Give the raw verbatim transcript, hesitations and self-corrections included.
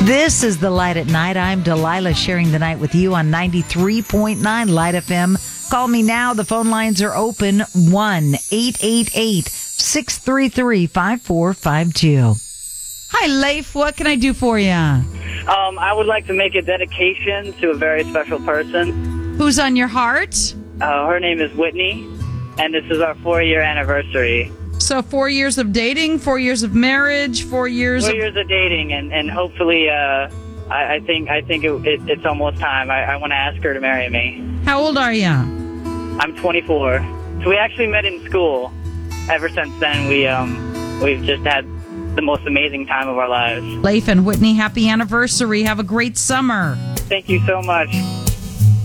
This is The Light at Night. I'm Delilah, sharing the night with you on ninety-three point nine Light F M. Call me now. The phone lines are open. one eight eight eight, six three three, five four five two. Hi, Leif. What can I do for you? Um, I would like to make a dedication to a very special person. Who's on your heart? Uh, her name is Whitney, and this is our four-year anniversary. So four years of dating, four years of marriage, four years Four of... years of dating, and, and hopefully, uh, I, I think I think it, it, it's almost time. I, I want to ask her to marry me. How old are you? I'm twenty-four. So we actually met in school. Ever since then, we um we've just had the most amazing time of our lives. Leif and Whitney, happy anniversary. Have a great summer. Thank you so much.